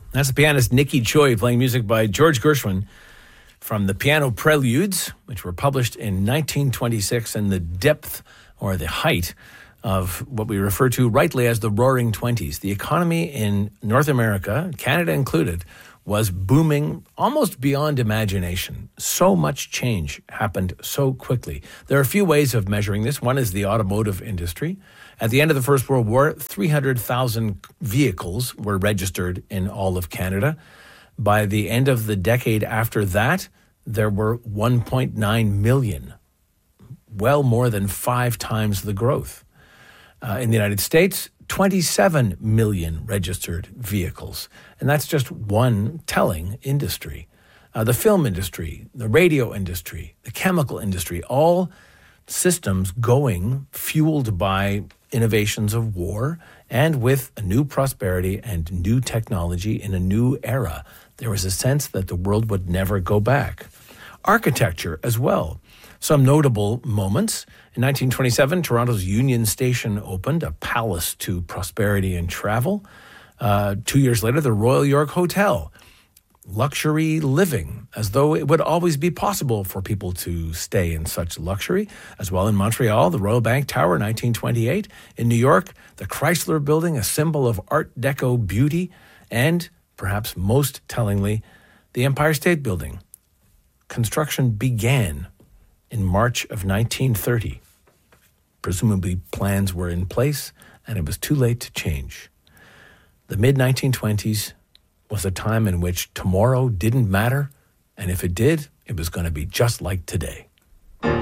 That's the pianist Nicky Choi playing music by George Gershwin from the Piano Preludes, which were published in 1926 in the depth or the height of what we refer to rightly as the Roaring Twenties. The economy in North America, Canada included, was booming almost beyond imagination. So much change happened so quickly. There are a few ways of measuring this. One is the automotive industry. At the end of the First World War, 300,000 vehicles were registered in all of Canada. By the end of the decade after that, there were 1.9 million, well more than 5 times the growth. In the United States, 27 million registered vehicles. And that's just one telling industry. The film industry, the radio industry, the chemical industry, all systems going, fueled by innovations of war and with a new prosperity and new technology in a new era. There was a sense that the world would never go back. Architecture as well. Some notable moments. In 1927, Toronto's Union Station opened, a palace to prosperity and travel. 2 years later, the Royal York Hotel. Luxury living, as though it would always be possible for people to stay in such luxury. As well in Montreal, the Royal Bank Tower, 1928. In New York, the Chrysler Building, a symbol of Art Deco beauty. And, perhaps most tellingly, the Empire State Building. Construction began in March of 1930. Presumably plans were in place, and it was too late to change. The mid-1920s was a time in which tomorrow didn't matter, and if it did, it was going to be just like today.